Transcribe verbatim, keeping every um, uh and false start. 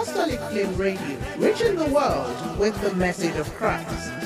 Apostolic Flame Radio, reaching the world with the message of Christ.